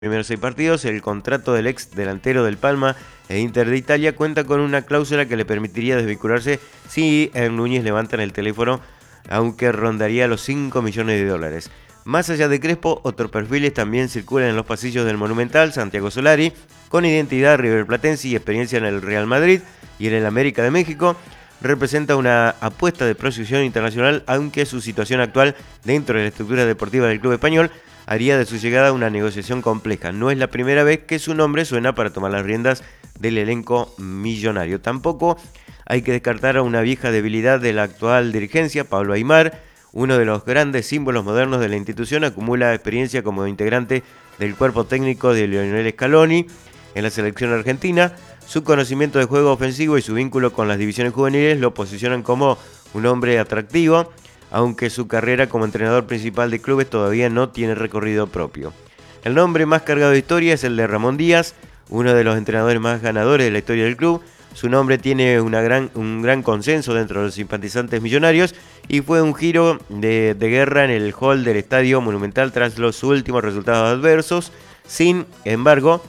Primeros 6 partidos, el contrato del ex delantero del Palma e Inter de Italia cuenta con una cláusula que le permitiría desvincularse si Núñez levanta el teléfono, aunque rondaría los 5 millones de dólares. Más allá de Crespo, otros perfiles también circulan en los pasillos del Monumental. Santiago Solari, con identidad riverplatense y experiencia en el Real Madrid y en el América de México, representa una apuesta de proyección internacional, aunque su situación actual dentro de la estructura deportiva del club español haría de su llegada una negociación compleja. No es la primera vez que su nombre suena para tomar las riendas del elenco millonario. Tampoco hay que descartar a una vieja debilidad de la actual dirigencia. Pablo Aimar, uno de los grandes símbolos modernos de la institución, acumula experiencia como integrante del cuerpo técnico de Lionel Scaloni en la selección argentina. Su conocimiento de juego ofensivo y su vínculo con las divisiones juveniles lo posicionan como un hombre atractivo, aunque su carrera como entrenador principal de clubes todavía no tiene recorrido propio. El nombre más cargado de historia es el de Ramón Díaz, uno de los entrenadores más ganadores de la historia del club. Su nombre tiene un gran consenso dentro de los simpatizantes millonarios y fue un giro de guerra en el hall del Estadio Monumental tras los últimos resultados adversos. Sin embargo,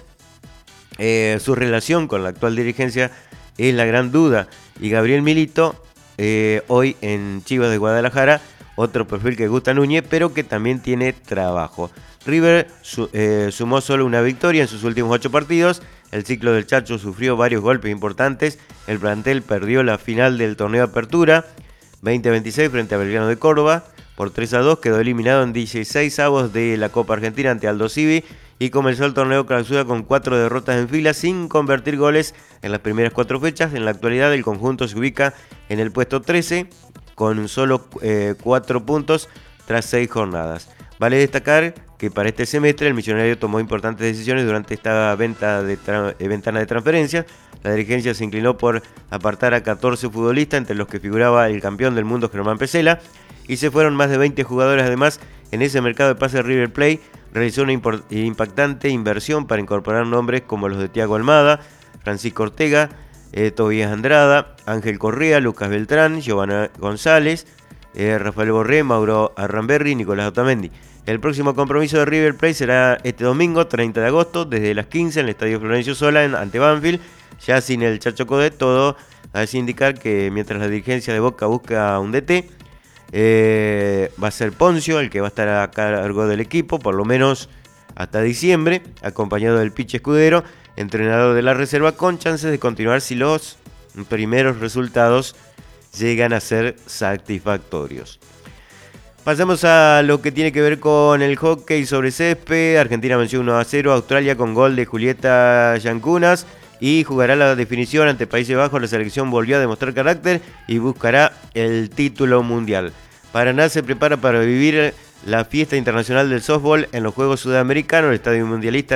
su relación con la actual dirigencia es la gran duda, y Gabriel Milito, hoy en Chivas de Guadalajara, otro perfil que gusta a Núñez, pero que también tiene trabajo. River sumó solo una victoria en sus últimos 8 partidos. El ciclo del Chacho sufrió varios golpes importantes. El plantel perdió la final del torneo Apertura 2026 frente a Belgrano de Córdoba por 3-2, quedó eliminado en 16avos de la Copa Argentina ante Aldo Civi y comenzó el torneo clausura con 4 derrotas en fila sin convertir goles en las primeras 4 fechas. En la actualidad el conjunto se ubica en el puesto 13 con solo 4 puntos tras 6 jornadas. Vale destacar que para este semestre el Millonario tomó importantes decisiones durante esta ventana de transferencias. La dirigencia se inclinó por apartar a 14 futbolistas, entre los que figuraba el campeón del mundo Germán Pesela, y se fueron más de 20 jugadores. Además, en ese mercado de pases River Plate realizó una impactante inversión para incorporar nombres como los de Thiago Almada, Francisco Ortega, Tobías Andrada, Ángel Correa, Lucas Beltrán, Giovanna González, Rafael Borré, Mauro Arramberri y Nicolás Otamendi. El próximo compromiso de River Plate será este domingo 30 de agosto desde las 15 en el Estadio Florencio Sola ante Banfield, ya sin el Chacho Coudet. Todo hace indicar que mientras la dirigencia de Boca busca un DT, va a ser Poncio el que va a estar a cargo del equipo, por lo menos hasta diciembre, acompañado del Pichi Escudero, entrenador de la reserva, con chances de continuar si los primeros resultados llegan a ser satisfactorios. Pasamos a lo que tiene que ver con el hockey sobre césped. Argentina venció 1-0 a Australia con gol de Julieta Yancunas y jugará la definición ante Países Bajos. La selección volvió a demostrar carácter y buscará el título mundial. Paraná se prepara para vivir la fiesta internacional del softball en los Juegos Sudamericanos. El estadio mundialista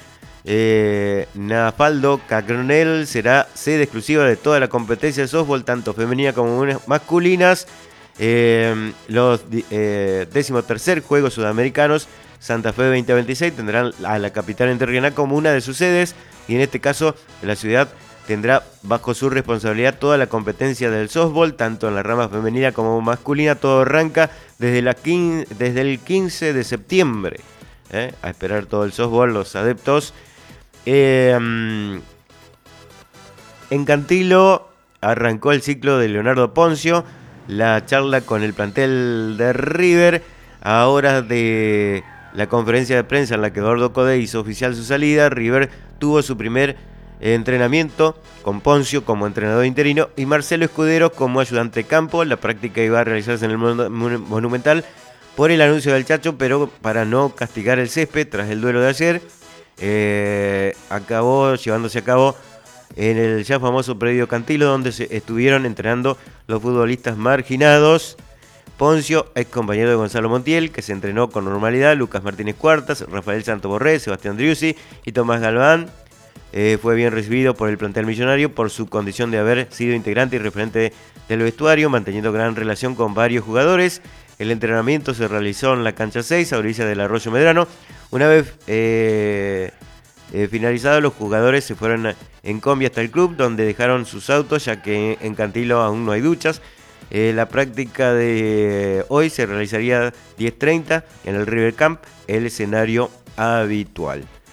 Nafaldo Cacronel será sede exclusiva de toda la competencia de softball, tanto femenina como masculinas. Los 13º Juegos Sudamericanos Santa Fe 2026 tendrán a la capital entrerriana como una de sus sedes, y en este caso la ciudad tendrá bajo su responsabilidad toda la competencia del softball, tanto en la rama femenina como masculina. Todo arranca desde el 15 de septiembre. A esperar todo el softball, los adeptos. En Cantilo arrancó el ciclo de Leonardo Poncio. La charla con el plantel de River a horas de la conferencia de prensa en la que Eduardo Coudet hizo oficial su salida. River tuvo su primer entrenamiento con Poncio como entrenador interino y Marcelo Escudero como ayudante de campo. La práctica iba a realizarse en el Monumental por el anuncio del Chacho, pero para no castigar el césped tras el duelo de ayer, acabó llevándose a cabo en el ya famoso predio Cantilo, donde se estuvieron entrenando los futbolistas marginados. Poncio, ex compañero de Gonzalo Montiel, que se entrenó con normalidad, Lucas Martínez Cuartas, Rafael Santo Borré, Sebastián Driussi y Tomás Galván. Fue bien recibido por el plantel millonario por su condición de haber sido integrante y referente del vestuario, manteniendo gran relación con varios jugadores. El entrenamiento se realizó en la cancha 6, a orilla del Arroyo Medrano. Una vez finalizado, los jugadores se fueron en combi hasta el club, donde dejaron sus autos, ya que en Cantilo aún no hay duchas. La práctica de hoy se realizaría 10:30 en el River Camp, el escenario habitual.